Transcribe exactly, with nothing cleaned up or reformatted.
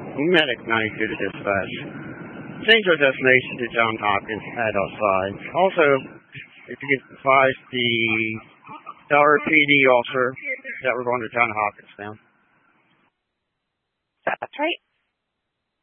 Medic ninety-two to dispatch. Change our destination to John Hopkins at outside. Also, if you could advise the Delaware P D officer that we're going to John Hopkins now. That's right.